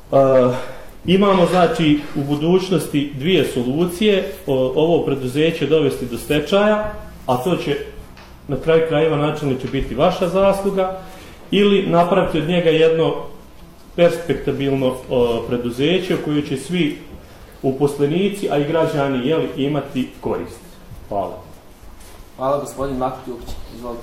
Imamo znači u budućnosti dvije solucije, ovo preduzeće dovesti do stečaja, a to će na kraju krajeva načelno će biti vaša zasluga, ili napraviti od njega jedno perspektabilno preduzeće u kojoj će svi uposlenici, a i građani imati korist. Hvala. Hvala, gospodin Mako Ljubić. Izvolite.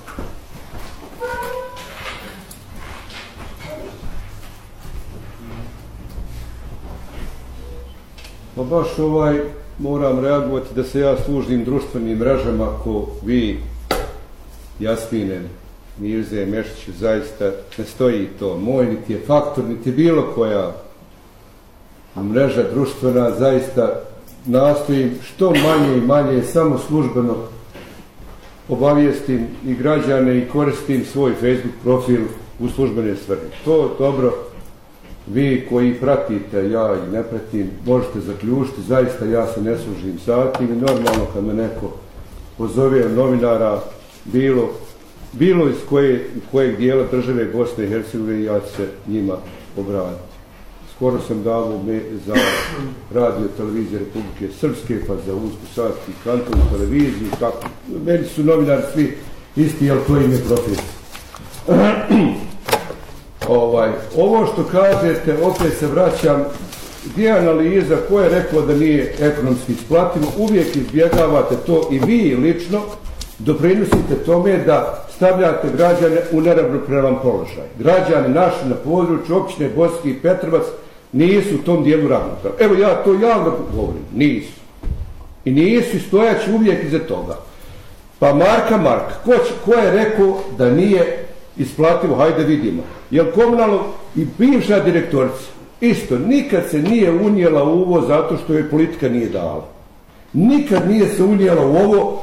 Pa baš moram reagovati da se ja služim društvenim mrežama ko vi, Jasmine, Mirze, Mešiću, zaista ne stoji to. Moj niti je Faktor, niti bilo koja mreža društvena, zaista nastojim što manje i manje, samo službeno obavijestim i građane i koristim svoj Facebook profil u službene svrhe. To dobro, vi koji pratite, ja i ne pratim, možete zaključiti, zaista ja se ne služim sa tim i normalno kad me neko pozove novinara, bilo iz kojeg dijela države Bosne i Hercegovine, ja ću se njima obratiti. Skoro sam dao za radio televizije Republike Srpske, pa za Unsko-Sanski kanton televiziju, tako. Meni su novinari svi isti, ali to im je profesija. Ovo što kažete, opet se vraćam, gdje je analiza, ko je rekao da nije ekonomski isplativo, uvijek izbjegavate to i vi lično doprinosite tome da stavljate građane u neravnopravan položaj. Građani naši na području općine Boski i Petrovac nisu u tom dijelu ravnopravni. Evo ja to javno govorim, nisu. I nisu, stojaći uvijek iza toga. Pa Marka, ko je rekao da nije isplativo, hajde vidimo. Jer komunalno i bivša direktorica isto nikad se nije unijela u ovo zato što joj politika nije dala. Nikad nije se unijela u ovo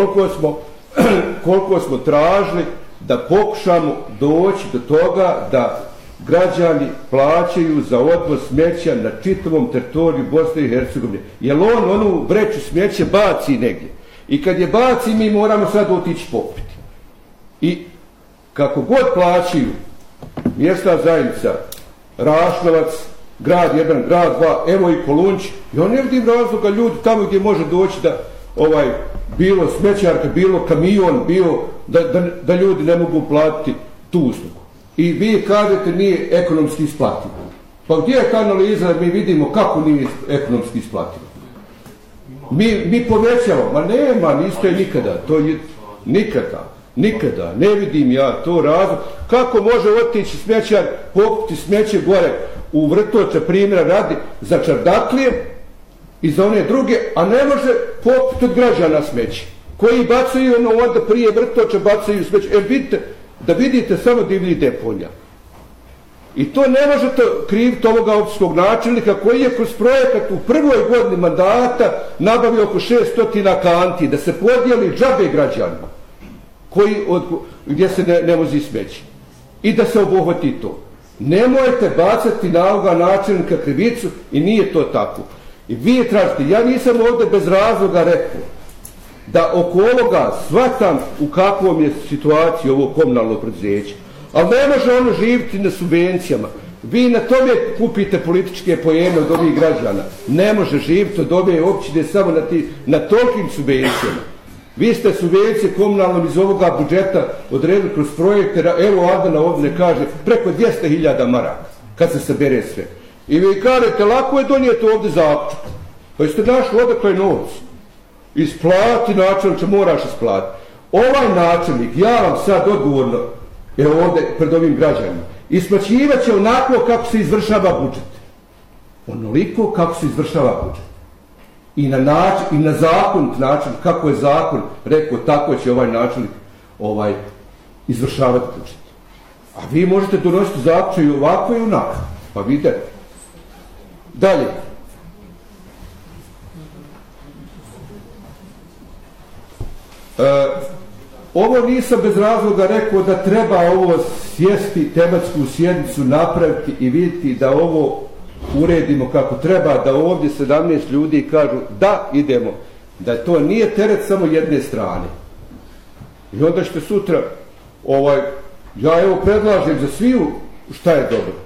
koliko smo tražili da pokušamo doći do toga da građani plaćaju za odvoz smeća na čitavom teritoriju Bosne i Hercegovine. Jer on onu vreću smeća baci negdje. I kad je baci, mi moramo sad otići popiti. I kako god plaćaju mjesna zajednica, Rašnovac, grad 1, grad 2, evo i Kolunč, ja ne vidim razloga ljudi tamo gdje može doći da bilo smećarka, bilo kamion, da ljudi ne mogu platiti tu uslugu. I vi kažete nije ekonomski isplativo. Pa gdje je ta analiza da mi vidimo kako nije ekonomski isplativo? Mi povećamo, ma nema, niste nikada, to je nikada, ne vidim ja to razlog. Kako može otići smećar, pokupiti smeće gore u Vrtoče, primjera radi, za Čardaklije i za one druge, a ne može pokupiti od građana smeće, koji bacaju onda prije Vrtoče, bacaju smeće. Vidite, da vidite samo divlji deponja. I to ne možete kriviti ovoga općinskog načelnika koji je kroz projekat u prvoj godini mandata nabavio oko 600 kanti da se podijeli džabe građanima gdje se ne vozi smeće i da se obuhvati to. Nemojte bacati na ovoga načelnika krivicu i nije to tako. I vi tražite, ja nisam ovdje bez razloga rekao da oko ovoga shvatam u kakvom je situaciji ovo komunalno preduzeće. Ali ne može ono živjeti na subvencijama. Vi na tome kupite političke poene od ovih građana. Ne može živjeti od ove općine samo na tolikim subvencijama. Vi ste subvencije komunalnom iz ovoga budžeta odredili kroz projekte, evo Adana ovdje ne kaže, preko 200.000 maraka, kad se sabere sve. I vi kažete, lako je donijeti ovdje zaključak. Pa jeste našli odakle novci. Isplati načelniče, moraš isplatiti. Ovaj načelnik, ja vam sad odgovorno, evo ovdje pred ovim građanima, isplaćivat će onako kako se izvršava budžet. Onoliko kako se izvršava budžet. I na zakonit način, kako je zakon rekao, tako će ovaj načelnik izvršavati budžet. A vi možete donositi zaključak i ovako i onako. Pa vidite. Dalje. Ovo nisam bez razloga rekao da treba ovo sjesti, tematsku sjednicu napraviti i vidjeti da ovo uredimo kako treba, da ovdje 17 ljudi kažu da idemo, da to nije teret samo jedne strane. I onda ćete sutra, ja evo predlažem za sviju šta je dobro.